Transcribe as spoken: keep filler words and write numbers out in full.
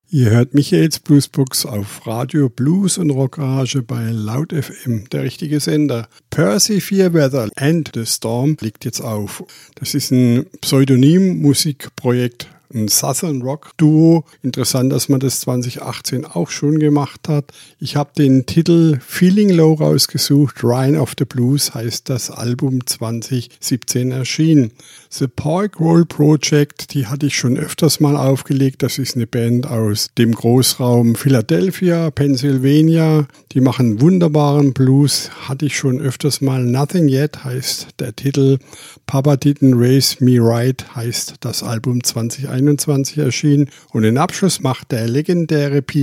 Ihr hört Michaels Bluesbox auf Radio Blues und Rockgarage bei Loud F M, der richtige Sender. Percy Fairweather and the Storm liegt jetzt auf. Das ist ein Pseudonym-Musikprojekt, ein Southern Rock Duo. Interessant, dass man das zwanzig achtzehn auch schon gemacht hat. Ich habe den Titel Feeling Low rausgesucht. Rhine of the Blues heißt das Album zwanzig siebzehn erschienen. The Pork Roll Project, die hatte ich schon öfters mal aufgelegt. Das ist eine Band aus dem Großraum Philadelphia, Pennsylvania. Die machen wunderbaren Blues. Hatte ich schon öfters mal. Nothing Yet heißt der Titel. Papa Didn't Raise Me Right heißt das Album zwanzig einundzwanzig erschienen. Und den Abschluss macht der legendäre Pete